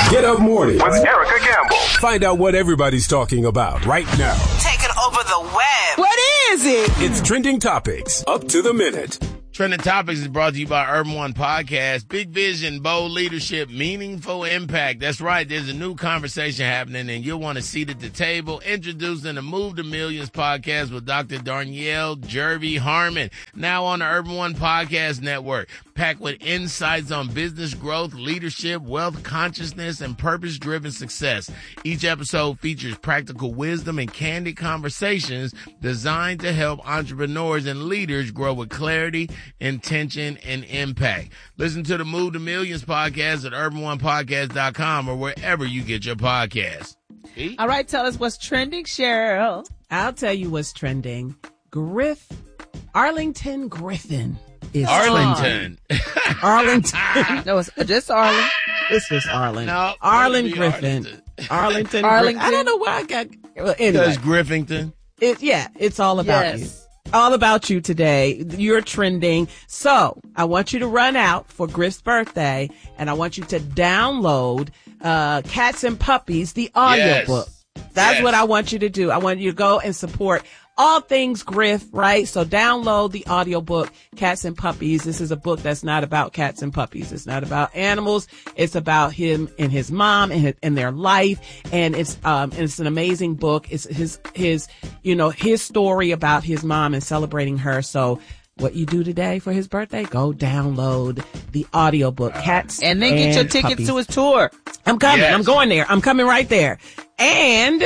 Get Up Mornings with Erica Campbell. Find out what everybody's talking about right now. Taking over the web. What is it? It's Trending Topics, up to the minute. Trending Topics is brought to you by Urban One Podcast. Big vision, bold leadership, meaningful impact. That's right. There's a new conversation happening, and you'll want to seat at the table. Introducing the Move to Millions podcast with Dr. Darnell Jervey Harmon, now on the Urban One Podcast Network. Packed with insights on business growth, leadership, wealth consciousness, and purpose-driven success. Each episode features practical wisdom and candid conversations designed to help entrepreneurs and leaders grow with clarity, intention, and impact. Listen to the Move to Millions podcast at urbanonepodcast.com or wherever you get your podcasts. All right, tell us what's trending, Cheryl. I'll tell you what's trending. Arlington Griffin is Arlington. Arlington. No, it's just Arlen. It's just Arlen. No, Arlen Griffin. Arlington. Arlington. I don't know why I got. Well, anyway, That's Griffington. It's all about you. All about you today. You're trending. So I want you to run out for Griff's birthday, and I want you to download Cats and Puppies, the audiobook. That's what I want you to do. I want you to go and support all things Griff, right? So download the audiobook, Cats and Puppies. This is a book that's not about cats and puppies. It's not about animals. It's about him and his mom and their life. And it's an amazing book. It's his story about his mom and celebrating her. So what you do today for his birthday, go download the audiobook, Cats and then get your tickets Puppies. to his tour. I'm coming. Yes. I'm going there. I'm coming right there. And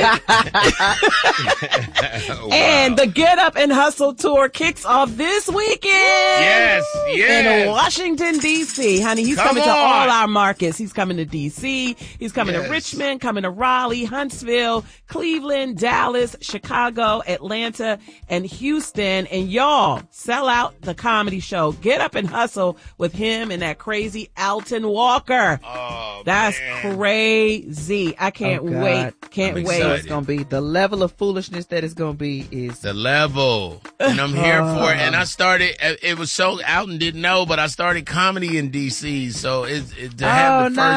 and the Get Up and Hustle tour kicks off this weekend. Yes. In Washington, D.C. Honey, he's coming to all our markets. He's coming to D.C. He's coming to Richmond, coming to Raleigh, Huntsville, Cleveland, Dallas, Chicago, Atlanta, and Houston. And y'all, sell out the comedy show. Get Up and Hustle with him and that crazy Alton Walker. Oh, That's man. crazy. I can't wait. Can't I'm wait. excited. It's going to be the level of foolishness that it's going to be is The level. And I'm here for it. And I started, it was so Alton didn't know, but I started comedy in D.C. So to have the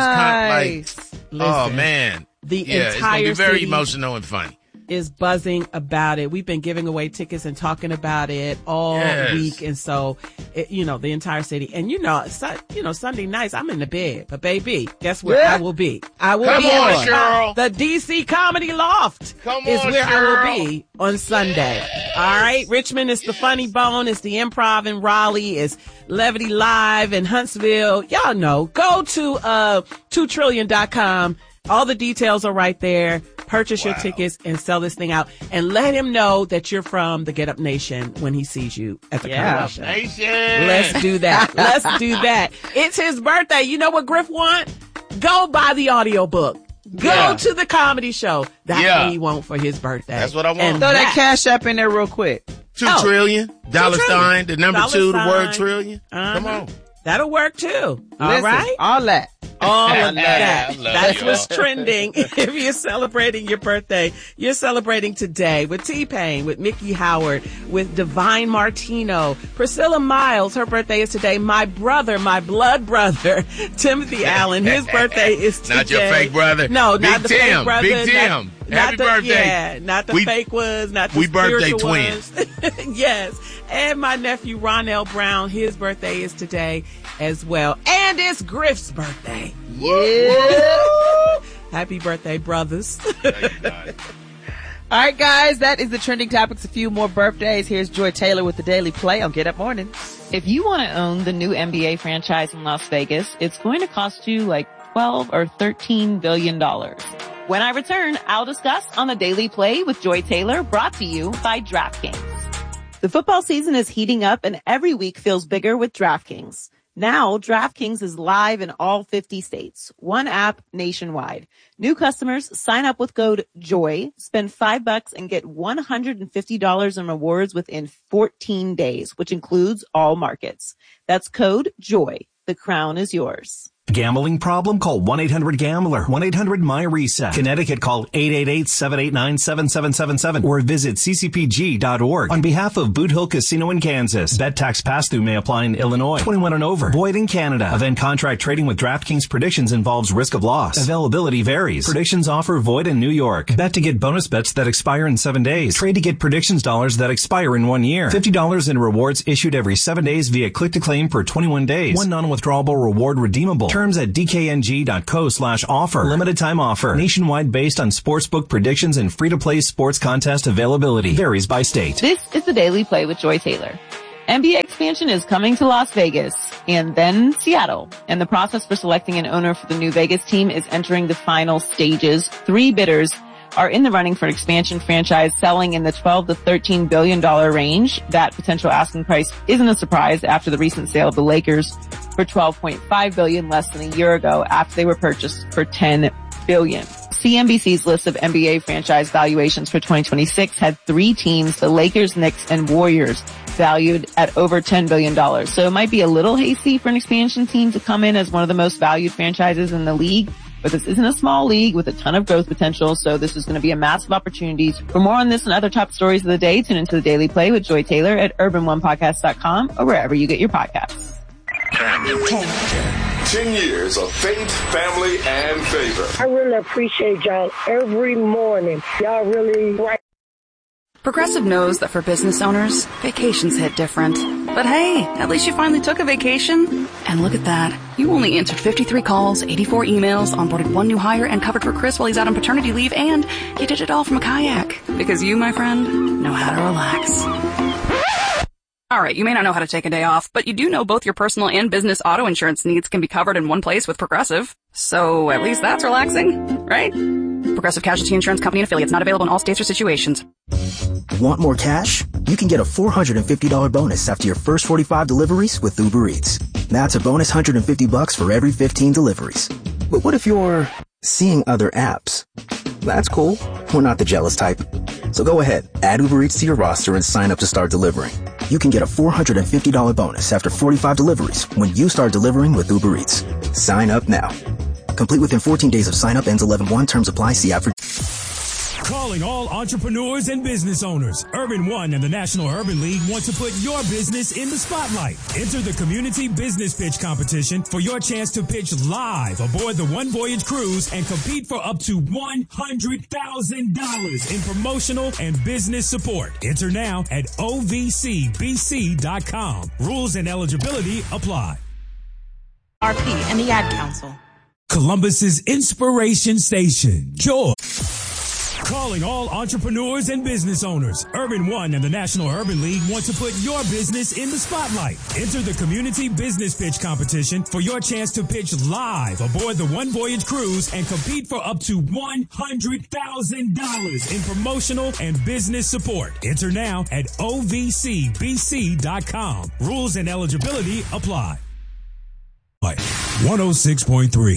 first oh man. The it's entire going to be very city emotional and funny. is buzzing about it. We've been giving away tickets and talking about it all week. And so, the entire city. And Sunday nights, I'm in the bed. But baby, guess where I will be? I will Come be on, at Cheryl. the DC Comedy Loft. Come is on, where I Cheryl. will be on Sunday. All right. Richmond is the Funny Bone. It's the Improv in Raleigh. It's Levity Live in Huntsville. Y'all know. Go to 2trillion.com. All the details are right there. Purchase your tickets and sell this thing out. And let him know that you're from the Get Up Nation when he sees you at the comedy show. Nation. Let's do that. Let's do that. It's his birthday. You know what Griff want? Go buy the audiobook. Go to the comedy show. That's what he want for his birthday. That's what I want. And throw that cash up in there real quick. 2 trillion. Dollar sign. The number Dollar 2, the word sign. trillion. Come on. That'll work too. All Listen, right? all that. All of that. I love That's y'all. what's trending. If you're celebrating your birthday, you're celebrating today with T-Pain, with Mickey Howard, with Divine Martino, Priscilla Miles. Her birthday is today. My brother, my blood brother, Timothy Allen. His birthday is today. Not your fake brother. No, Big not the Tim. fake brother. Big Tim. Happy birthday. Yeah, not the fake ones, not the we birthday spiritual twins. ones. Yes. And my nephew, Ronell Brown, his birthday is today as well. And it's Griff's birthday. Yeah. Happy birthday, brothers. All right, guys, that is the trending topics. A few more birthdays. Here's Joy Taylor with the Daily Play on Get Up Mornings. If you want to own the new NBA franchise in Las Vegas, it's going to cost you like $12 or $13 billion. When I return, I'll discuss on the Daily Play with Joy Taylor, brought to you by DraftKings. The football season is heating up and every week feels bigger with DraftKings. Now, DraftKings is live in all 50 states. One app nationwide. New customers sign up with code JOY, spend $5 and get $150 in rewards within 14 days, which includes all markets. That's code JOY. The crown is yours. Gambling problem? Call 1-800-GAMBLER. 1-800-MY-RESET. Connecticut, call 888-789-7777 or visit ccpg.org. On behalf of Boot Hill Casino in Kansas, bet tax pass-through may apply in Illinois. 21 and over. Void in Canada. Event contract trading with DraftKings Predictions involves risk of loss. Availability varies. Predictions offer void in New York. Bet to get bonus bets that expire in 7 days. Trade to get predictions dollars that expire in 1 year. $50 in rewards issued every 7 days via click-to-claim per 21 days. One non-withdrawable reward redeemable. Terms at dkng.co/offer. Limited time offer. Nationwide based on sportsbook predictions and free-to-play sports contest availability. Varies by state. This is the Daily Play with Joy Taylor. NBA expansion is coming to Las Vegas and then Seattle. And the process for selecting an owner for the new Vegas team is entering the final stages. 3 bidders are in the running for an expansion franchise selling in the $12 to $13 billion range. That potential asking price isn't a surprise after the recent sale of the Lakers for $12.5 billion less than a year ago after they were purchased for $10 billion. CNBC's list of NBA franchise valuations for 2026 had 3 teams, the Lakers, Knicks, and Warriors, valued at over $10 billion. So it might be a little hasty for an expansion team to come in as one of the most valued franchises in the league. But this isn't a small league with a ton of growth potential, so this is going to be a massive opportunity. For more on this and other top stories of the day, tune into the Daily Play with Joy Taylor at urban1podcast.com or wherever you get your podcasts. 10 years of faith, family, and favor. I really appreciate y'all every morning. Y'all really right. Progressive knows that for business owners, vacations hit different. But hey, at least you finally took a vacation. And look at that. You only answered 53 calls, 84 emails, onboarded 1 new hire, and covered for Chris while he's out on paternity leave, and you did it all from a kayak. Because you, my friend, know how to relax. Alright, you may not know how to take a day off, but you do know both your personal and business auto insurance needs can be covered in one place with Progressive. So at least that's relaxing, right? Progressive Casualty Insurance Company and Affiliates, not available in all states or situations. Want more cash? You can get a $450 bonus after your first 45 deliveries with Uber Eats. That's a bonus $150 for every 15 deliveries. But what if you're seeing other apps? That's cool. We're not the jealous type. So go ahead, add Uber Eats to your roster and sign up to start delivering. You can get a $450 bonus after 45 deliveries when you start delivering with Uber Eats. Sign up now. Complete within 14 days of sign up. Ends 11/1. Terms apply. See app for... Calling all entrepreneurs and business owners. Urban One and the National Urban League want to put your business in the spotlight. Enter the Community Business Pitch Competition for your chance to pitch live aboard the One Voyage Cruise and compete for up to $100,000 in promotional and business support. Enter now at ovcbc.com. Rules and eligibility apply. RP and the Ad Council. Columbus's inspiration station. Joy. Calling all entrepreneurs and business owners. Urban One and the National Urban League want to put your business in the spotlight. Enter the Community Business Pitch Competition for your chance to pitch live aboard the One Voyage Cruise and compete for up to $100,000 in promotional and business support. Enter now at ovcbc.com. Rules and eligibility apply. 106.3